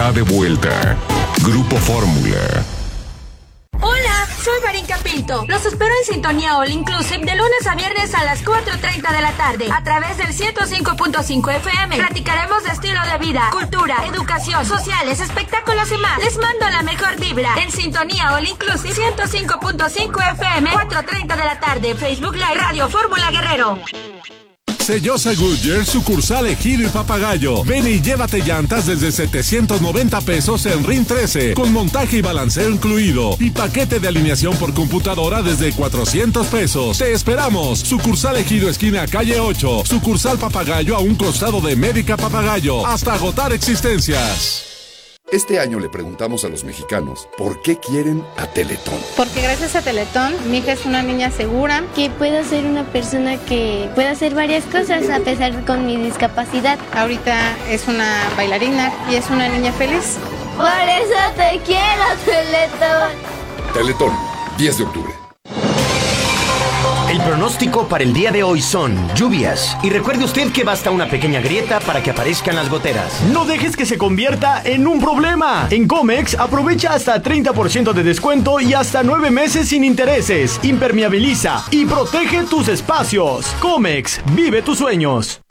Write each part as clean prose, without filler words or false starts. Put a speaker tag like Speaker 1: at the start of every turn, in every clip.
Speaker 1: está de vuelta. Grupo Fórmula.
Speaker 2: Hola, soy Marín Pinto. Los espero en Sintonía All Inclusive de lunes a viernes a las 4:30 de la tarde a través del 105.5 FM. Platicaremos de estilo de vida, cultura, educación, sociales, espectáculos y más. Les mando la mejor vibra en Sintonía All Inclusive 105.5 FM, 4:30 de la tarde. Facebook Live Radio Fórmula Guerrero.
Speaker 3: Sellosa Goodyear, sucursal Ejido y Papagayo. Ven y llévate llantas desde 790 pesos en RIN 13, con montaje y balanceo incluido. Y paquete de alineación por computadora desde 400 pesos. Te esperamos. Sucursal Ejido, esquina calle 8. Sucursal Papagayo, a un costado de Médica Papagayo. Hasta agotar existencias.
Speaker 4: Este año le preguntamos a los mexicanos por qué quieren a Teletón.
Speaker 5: Porque gracias a Teletón, mi hija es una niña segura.
Speaker 6: Que pueda ser una persona que pueda hacer varias cosas a pesar de con mi discapacidad.
Speaker 5: Ahorita es una bailarina y es una niña feliz.
Speaker 6: Por eso te quiero, Teletón.
Speaker 4: Teletón, 10 de octubre.
Speaker 7: El pronóstico para el día de hoy son lluvias. Y recuerde usted que basta una pequeña grieta para que aparezcan las goteras.
Speaker 8: No dejes que se convierta en un problema. En Comex aprovecha hasta 30% de descuento y hasta 9 meses sin intereses. Impermeabiliza y protege tus espacios. Comex, vive tus sueños.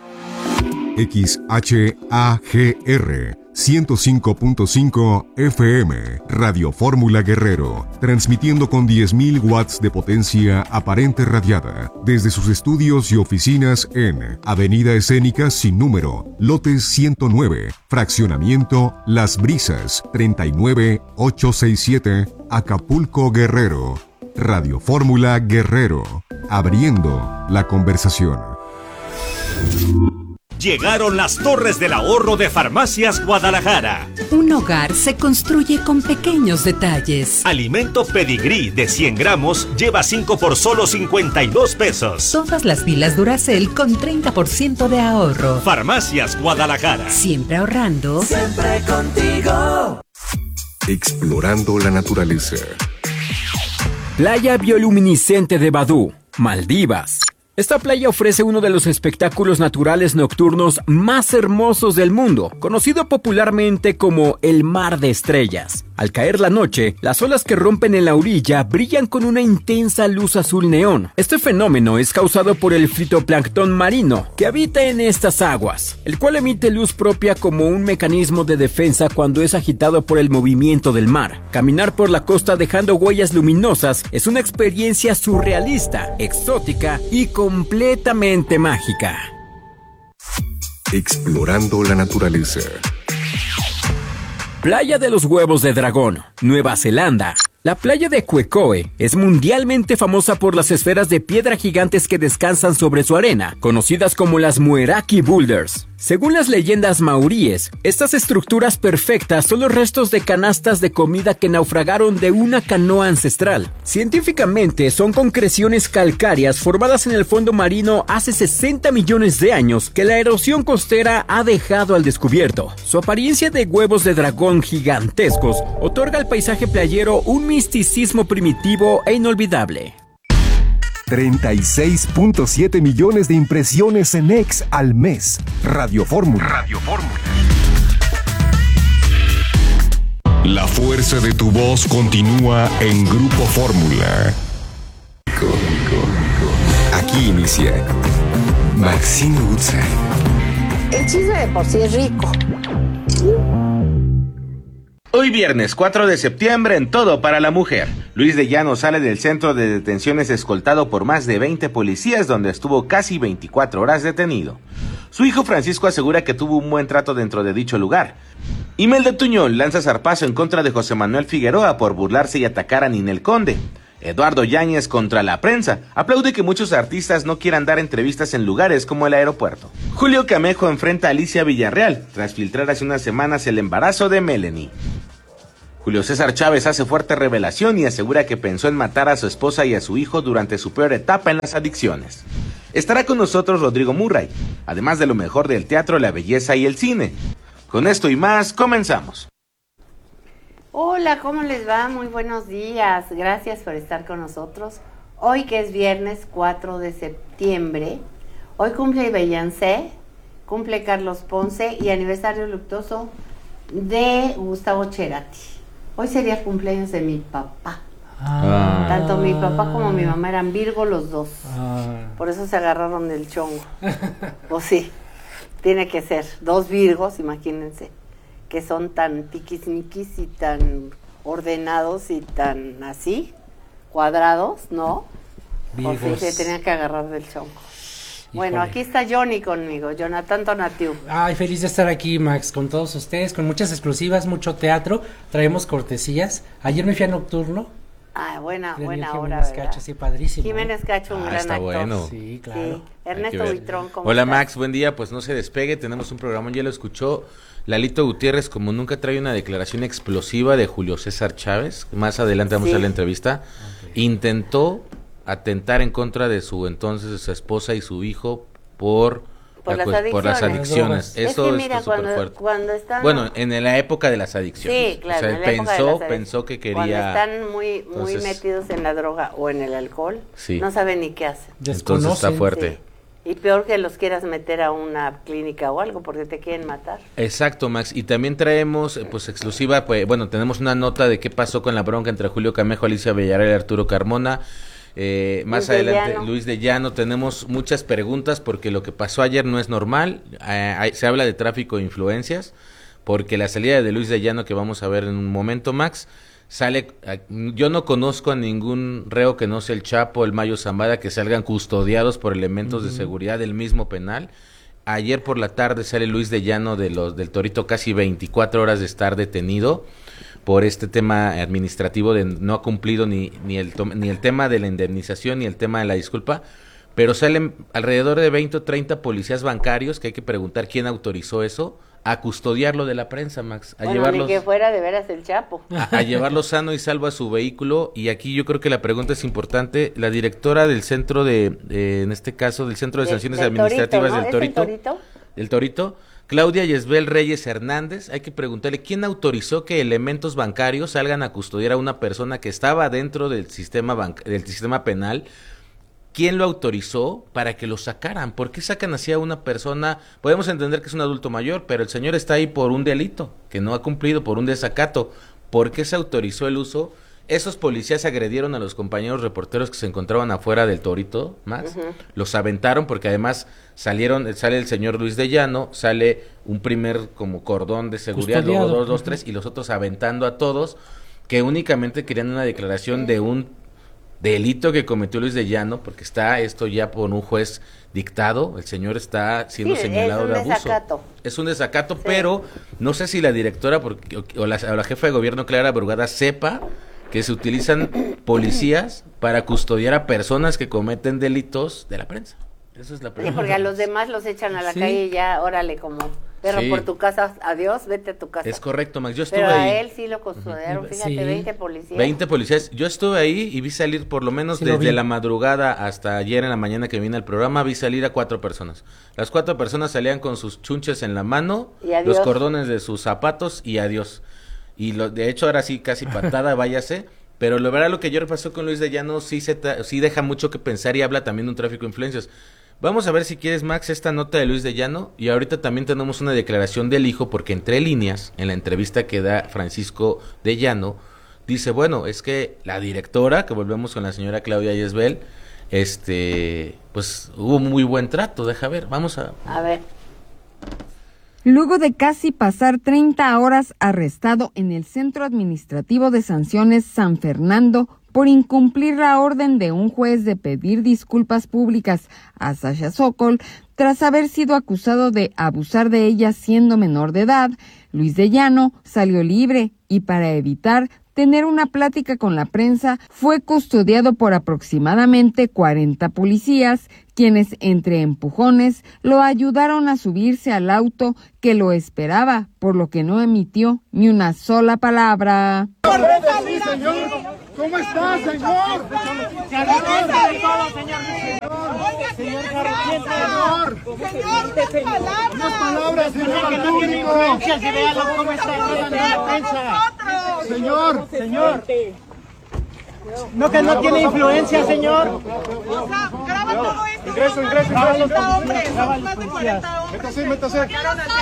Speaker 9: XHAGR 105.5 FM, Radio Fórmula Guerrero, transmitiendo con 10.000 watts de potencia aparente radiada, desde sus estudios y oficinas en Avenida Escénica sin número, lote 109, fraccionamiento Las Brisas, 39867, Acapulco, Guerrero. Radio Fórmula Guerrero, abriendo la conversación.
Speaker 10: Llegaron las torres del ahorro de Farmacias Guadalajara.
Speaker 11: Un hogar se construye con pequeños detalles.
Speaker 10: Alimento Pedigrí de 100 gramos lleva 5 por solo 52 pesos.
Speaker 11: Todas las pilas Duracell con 30% de ahorro.
Speaker 10: Farmacias Guadalajara.
Speaker 11: Siempre ahorrando.
Speaker 12: Siempre contigo.
Speaker 9: Explorando la naturaleza.
Speaker 13: Playa bioluminiscente de Badú, Maldivas. Esta playa ofrece uno de los espectáculos naturales nocturnos más hermosos del mundo, conocido popularmente como el Mar de Estrellas. Al caer la noche, las olas que rompen en la orilla brillan con una intensa luz azul neón. Este fenómeno es causado por el fitoplancton marino que habita en estas aguas, el cual emite luz propia como un mecanismo de defensa cuando es agitado por el movimiento del mar. Caminar por la costa dejando huellas luminosas es una experiencia surrealista, exótica y completamente mágica.
Speaker 9: Explorando la naturaleza.
Speaker 13: Playa de los Huevos de Dragón, Nueva Zelanda. La playa de Quecoe es mundialmente famosa por las esferas de piedra gigantes que descansan sobre su arena, conocidas como las Mueraki Boulders. Según las leyendas maoríes, estas estructuras perfectas son los restos de canastas de comida que naufragaron de una canoa ancestral. Científicamente, son concreciones calcáreas formadas en el fondo marino hace 60 millones de años que la erosión costera ha dejado al descubierto. Su apariencia de huevos de dragón gigantescos otorga al paisaje playero un misticismo primitivo e inolvidable.
Speaker 9: 36.7 millones de impresiones en X al mes. Radio Fórmula.
Speaker 1: Radio Fórmula. La fuerza de tu voz continúa en Grupo Fórmula.
Speaker 9: Aquí inicia Maxine Woodside.
Speaker 14: El chisme de por sí es rico.
Speaker 15: Hoy viernes 4 de septiembre en Todo para la Mujer. Luis de Llano sale del centro de detenciones escoltado por más de 20 policías donde estuvo casi 24 horas detenido. Su hijo Francisco asegura que tuvo un buen trato dentro de dicho lugar. Imelda Tuñón lanza zarpazo en contra de José Manuel Figueroa por burlarse y atacar a Ninel Conde. Eduardo Yáñez contra la prensa. Aplaude que muchos artistas no quieran dar entrevistas en lugares como el aeropuerto. Julio Camejo enfrenta a Alicia Villarreal tras filtrar hace unas semanas el embarazo de Melanie. Julio César Chávez hace fuerte revelación y asegura que pensó en matar a su esposa y a su hijo durante su peor etapa en las adicciones. Estará con nosotros Rodrigo Murray, además de lo mejor del teatro, la belleza y el cine. Con esto y más, comenzamos.
Speaker 16: Hola, ¿cómo les va? Muy buenos días. Gracias por estar con nosotros. Hoy que es viernes 4 de septiembre, hoy cumple Beyoncé, cumple Carlos Ponce y aniversario luctuoso de Gustavo Cerati. Hoy sería cumpleaños de mi papá. Tanto mi papá como mi mamá eran Virgo los dos. Por eso se agarraron del chongo. Pues sí, tiene que ser 2 Virgos, imagínense, que son tan tiquismiquis y tan ordenados y tan así, cuadrados, ¿no? Virgos. Pues sí, se tenían que agarrar del chongo. Bueno,
Speaker 17: Híjole.
Speaker 16: aquí está Johnny conmigo, Jonathan Tonatiu.
Speaker 17: Ay, feliz de estar aquí, Max, con todos ustedes, con muchas exclusivas, mucho teatro, traemos cortesías. Ayer me fui a Nocturno.
Speaker 16: Ah, buena
Speaker 17: Jiménez
Speaker 16: hora, ¿verdad?
Speaker 17: Cacho, sí, padrísimo.
Speaker 16: Jiménez Cacho, un gran
Speaker 15: está
Speaker 16: actor.
Speaker 15: bueno.
Speaker 17: Sí, claro.
Speaker 16: Sí. Ernesto Buitrón, ¿cómo
Speaker 15: Hola
Speaker 16: estás?
Speaker 15: Max, buen día, pues no se despegue, tenemos un programa, ya lo escuchó Lalito Gutiérrez, como nunca trae una declaración explosiva de Julio César Chávez, más adelante vamos a la entrevista, intentó atentar en contra de su entonces su esposa y su hijo por las adicciones. Eso
Speaker 16: es que mira,
Speaker 15: está súper fuerte.
Speaker 16: Cuando están...
Speaker 15: Bueno, en la época de las adicciones.
Speaker 16: Sí, claro.
Speaker 15: O sea,
Speaker 16: en la época de las
Speaker 15: pensó que quería...
Speaker 16: Cuando están muy metidos en la droga o en el alcohol, no saben ni qué hacen.
Speaker 15: Entonces está fuerte.
Speaker 16: Sí. Y peor que los quieras meter a una clínica o algo porque te quieren matar.
Speaker 15: Exacto, Max. Y también traemos, pues, exclusiva, pues, bueno, tenemos una nota de qué pasó con la bronca entre Julio Camejo, Alicia Villarreal y Arturo Carmona. Más adelante, Luis de Llano, tenemos muchas preguntas porque lo que pasó ayer no es normal. Se habla de tráfico de influencias porque la salida de Luis de Llano, que vamos a ver en un momento, Max, yo no conozco a ningún reo que no sea el Chapo, el Mayo Zambada, que salgan custodiados por elementos de seguridad del mismo penal. Ayer por la tarde sale Luis de Llano del Torito, casi 24 horas de estar detenido por este tema administrativo de no ha cumplido ni el tema de la indemnización ni el tema de la disculpa, pero salen alrededor de 20 o 30 policías bancarios, que hay que preguntar quién autorizó eso, a custodiarlo de la prensa, Max,
Speaker 16: Ni que fuera de veras el Chapo.
Speaker 15: A llevarlo sano y salvo a su vehículo. Y aquí yo creo que la pregunta es importante. La directora del centro en este caso, del Centro de Sanciones Administrativas del Torito, del Torito, Claudia Yesbel Reyes Hernández, hay que preguntarle quién autorizó que elementos bancarios salgan a custodiar a una persona que estaba dentro del sistema penal. ¿Quién lo autorizó para que lo sacaran? ¿Por qué sacan así a una persona? Podemos entender que es un adulto mayor, pero el señor está ahí por un delito que no ha cumplido, por un desacato. ¿Por qué se autorizó el uso? Esos policías agredieron a los compañeros reporteros que se encontraban afuera del Torito, Max. Los aventaron porque además sale el señor Luis de Llano, sale un primer como cordón de seguridad, luego 2, 2, 3, y los otros aventando a todos que únicamente querían una declaración de un delito que cometió Luis de Llano, porque está esto ya por un juez dictado, el señor está siendo señalado de abuso. Es un desacato, pero no sé si la directora o la jefa de gobierno, Clara Brugada, sepa que se utilizan policías para custodiar a personas que cometen delitos de la prensa. Eso es la pregunta.
Speaker 16: Sí, porque a los demás los echan a la calle y ya, órale, como perro por tu casa, adiós, vete a tu casa.
Speaker 15: Es correcto, Max, yo estuve
Speaker 16: ahí. Pero
Speaker 15: a
Speaker 16: él sí lo custodiaron, fíjate, 20 policías.
Speaker 15: 20 policías, yo estuve ahí y vi salir por lo menos desde la madrugada hasta ayer en la mañana que vine al programa, vi salir a 4 personas. Las 4 personas salían con sus chunches en la mano, los cordones de sus zapatos y adiós. Y de hecho ahora sí casi patada, váyase. Pero la verdad lo que ayer pasó con Luis de Llano sí deja mucho que pensar y habla también de un tráfico de influencias. Vamos a ver si quieres, Max, esta nota de Luis de Llano, y ahorita también tenemos una declaración del hijo, porque entre líneas, en la entrevista que da Francisco de Llano, dice, bueno, es que la directora, que volvemos con la señora Claudia Yesbel, pues hubo muy buen trato, deja ver, vamos a
Speaker 16: ver.
Speaker 18: Luego de casi pasar 30 horas arrestado en el Centro Administrativo de Sanciones San Fernando por incumplir la orden de un juez de pedir disculpas públicas a Sasha Sokol tras haber sido acusado de abusar de ella siendo menor de edad, Luis de Llano salió libre y para evitar tener una plática con la prensa fue custodiado por aproximadamente 40 policías, quienes entre empujones lo ayudaron a subirse al auto que lo esperaba, por lo que no emitió ni una sola palabra.
Speaker 19: ¿Cómo está, señor? Unas palabras, señor, al público. Señor.
Speaker 20: No, que no tiene influencia, señor.
Speaker 19: O sea, graba todo esto. Ingreso. 40 hombres, son más de 40 hombres. Métase. ¿Por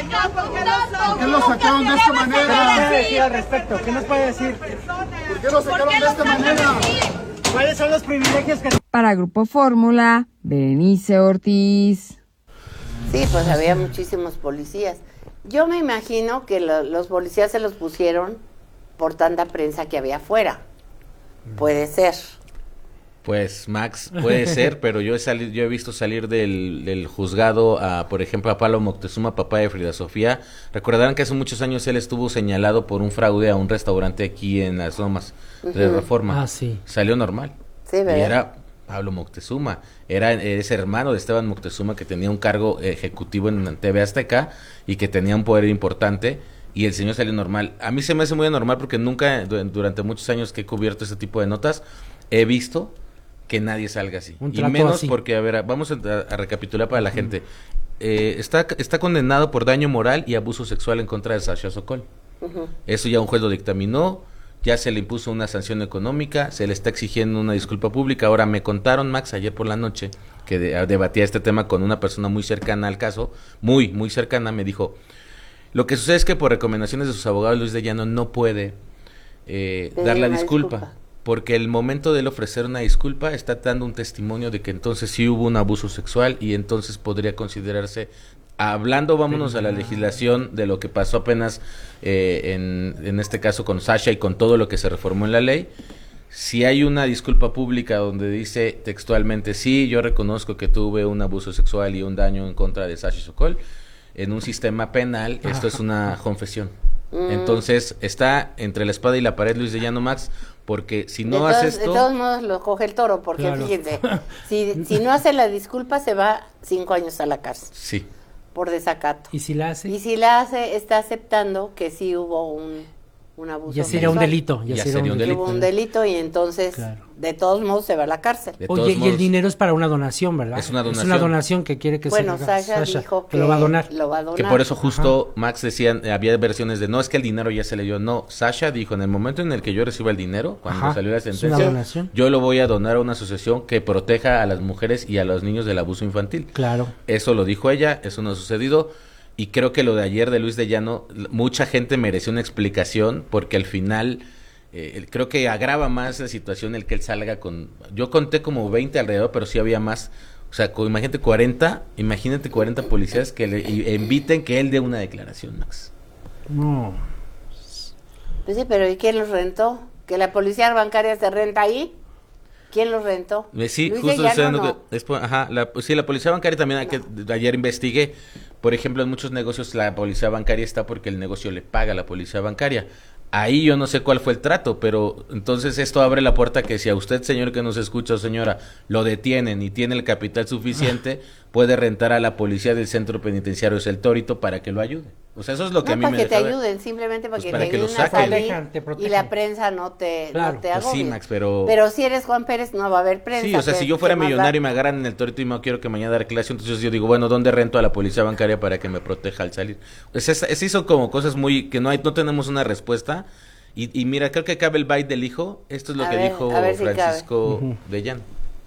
Speaker 19: qué lo sacaron de esta manera?
Speaker 20: ¿Qué nos puede decir al respecto? ¿Qué nos puede decir?
Speaker 19: ¿Por qué lo sacaron de esta manera?
Speaker 20: ¿Cuáles son los privilegios que...
Speaker 18: Para Grupo Fórmula, Berenice Ortiz.
Speaker 16: Sí, pues había muchísimos policías. Yo me imagino que los policías se los pusieron por tanta prensa que había afuera. Puede ser.
Speaker 15: Pues Max, puede ser, pero yo he visto salir del juzgado por ejemplo, a Pablo Moctezuma, papá de Frida Sofía. Recordarán que hace muchos años él estuvo señalado por un fraude a un restaurante aquí en las Lomas de Reforma.
Speaker 17: Sí.
Speaker 15: Salió normal.
Speaker 16: Sí, ¿verdad?
Speaker 15: Y era Pablo Moctezuma, era ese hermano de Esteban Moctezuma que tenía un cargo ejecutivo en TV Azteca y que tenía un poder importante. Y el señor salió normal. A mí se me hace muy anormal porque nunca, durante muchos años que he cubierto este tipo de notas, he visto que nadie salga así. Y menos así. Porque, a ver, vamos a recapitular para la gente. Está condenado por daño moral y abuso sexual en contra de Sasha Sokol. Eso ya un juez lo dictaminó, ya se le impuso una sanción económica, se le está exigiendo una disculpa pública. Ahora me contaron, Max, ayer por la noche, que debatía este tema con una persona muy cercana al caso, muy cercana, me dijo... Lo que sucede es que por recomendaciones de sus abogados, Luis de Llano no puede dar la disculpa, porque el momento de él ofrecer una disculpa está dando un testimonio de que entonces sí hubo un abuso sexual y entonces podría considerarse, vámonos a la legislación de lo que pasó apenas en este caso con Sasha y con todo lo que se reformó en la ley. Si hay una disculpa pública donde dice textualmente, sí, yo reconozco que tuve un abuso sexual y un daño en contra de Sasha Sokol, en un sistema penal, esto es una confesión. Entonces, está entre la espada y la pared Luis de Llano, Max, porque si no hace esto...
Speaker 16: De todos modos lo coge el toro, porque fíjense, si no hace la disculpa se va 5 años a la cárcel.
Speaker 15: Sí.
Speaker 16: Por desacato.
Speaker 17: ¿Y si la hace?
Speaker 16: Y si la hace, está aceptando que sí hubo un abuso
Speaker 17: ya sería un delito.
Speaker 15: Ya sería un delito.
Speaker 16: Hubo un delito y entonces, de todos modos, se va a la cárcel.
Speaker 17: Oye, y el dinero es para una donación, ¿verdad?
Speaker 15: Es una donación.
Speaker 17: Es una donación que quiere que
Speaker 16: Bueno, Sasha dijo que
Speaker 17: lo va a donar.
Speaker 15: Que por eso justo Max decían, había versiones de, no, es que el dinero ya se le dio. No, Sasha dijo, en el momento en el que yo reciba el dinero, cuando salió la sentencia, yo lo voy a donar a una asociación que proteja a las mujeres y a los niños del abuso infantil.
Speaker 17: Claro.
Speaker 15: Eso lo dijo ella, eso no ha sucedido. Y creo que lo de ayer de Luis de Llano, mucha gente mereció una explicación, porque al final creo que agrava más la situación el que él salga con... Yo conté como 20 alrededor, pero sí había más. O sea, imagínate 40 policías que le inviten que él dé una declaración, Max.
Speaker 17: No.
Speaker 16: Pues sí, pero ¿y quién los rentó? ¿Que la policía bancaria se renta ahí? ¿Quién los rentó?
Speaker 15: Sí, justo diciendo que la policía bancaria también, ayer investigué, por ejemplo, en muchos negocios la policía bancaria está porque el negocio le paga a la policía bancaria. Ahí yo no sé cuál fue el trato, pero entonces esto abre la puerta que si a usted, señor que nos escucha o señora, lo detienen y tiene el capital suficiente, puede rentar a la policía del centro penitenciario El Torito para que lo ayude. O sea, eso es lo que a mí me
Speaker 16: deja
Speaker 15: para que
Speaker 16: te ayuden, simplemente para que
Speaker 15: para
Speaker 16: te
Speaker 15: que
Speaker 16: ayuden
Speaker 15: lo saquen.
Speaker 16: y la prensa no te agobie.
Speaker 15: Sí, Max, pero
Speaker 16: si eres Juan Pérez no va a haber prensa.
Speaker 15: Sí, o sea, si yo fuera millonario y me agarran en El Torito y no quiero que mañana dé declaración, entonces yo digo, bueno, ¿dónde rento a la policía bancaria para que me proteja al salir? Pues esas son como cosas muy que no tenemos una respuesta. Y mira, creo que cabe el byte del hijo. Esto es lo que dijo Francisco de Llano.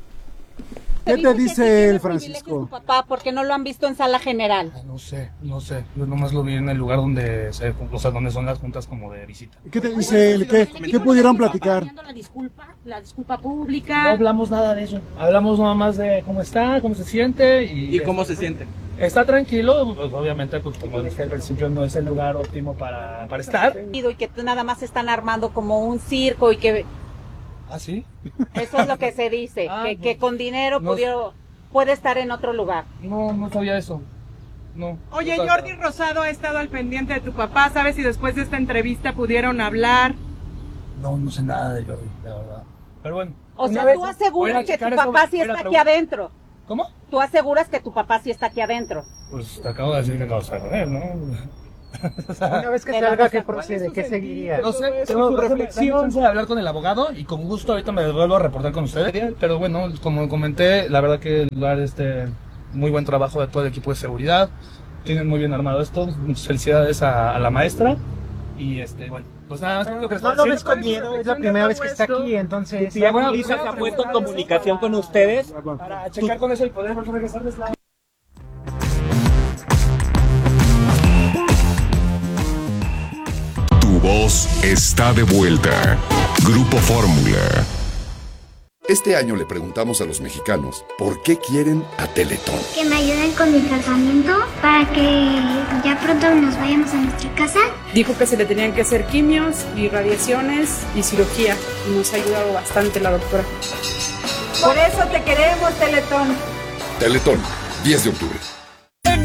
Speaker 21: ¿Qué te dice el Francisco?
Speaker 22: Su papá, ¿por qué no lo han visto en sala general?
Speaker 23: No sé. Yo nomás lo vi en el lugar donde donde son las juntas como de visita.
Speaker 21: ¿Qué te dice él? ¿Qué pudieron platicar?
Speaker 22: La disculpa pública.
Speaker 23: No hablamos nada de eso. Hablamos nada más de cómo está, cómo se siente
Speaker 24: y cómo se siente.
Speaker 23: Está tranquilo, pues obviamente, pues como dije al principio, no es el lugar óptimo para estar.
Speaker 22: Y que nada más están armando como un circo y que...
Speaker 23: ¿Ah, sí?
Speaker 22: Eso es lo que se dice, que con dinero puede estar en otro lugar.
Speaker 23: No sabía eso. No.
Speaker 25: Oye, Jordi Rosado ha estado al pendiente de tu papá, ¿sabes si después de esta entrevista pudieron hablar?
Speaker 23: No sé nada de Jordi, la verdad. Pero bueno.
Speaker 22: O sea, tú aseguras que tu papá sí está aquí adentro.
Speaker 23: ¿Cómo?
Speaker 22: Tú aseguras que tu papá sí está aquí adentro.
Speaker 23: Pues te acabo de decir que acabo de con él, ¿no?
Speaker 20: Una vez que salga, ¿qué procede? ¿Qué seguiría?
Speaker 23: No sé, tengo reflexión de hablar con el abogado y con gusto ahorita me vuelvo a reportar con ustedes. Pero bueno, como comenté, la verdad que el lugar muy buen trabajo de todo el equipo de seguridad. Tienen muy bien armado esto. Muchas felicidades a la maestra. Y bueno, pues nada más lo que
Speaker 20: no lo ves con miedo, es la primera vez que está aquí, entonces...
Speaker 23: Sí, bueno, se ha puesto en comunicación con ustedes para checar con eso y poder regresarles la...
Speaker 1: Tu voz está de vuelta. Grupo Fórmula.
Speaker 4: Este año le preguntamos a los mexicanos por qué quieren a Teletón.
Speaker 2: Que me ayuden con mi tratamiento para que ya pronto nos vayamos a nuestra casa.
Speaker 3: Dijo que se le tenían que hacer quimios y radiaciones y cirugía. Y nos ha ayudado bastante la doctora.
Speaker 22: Por eso te queremos, Teletón.
Speaker 4: Teletón, 10 de octubre.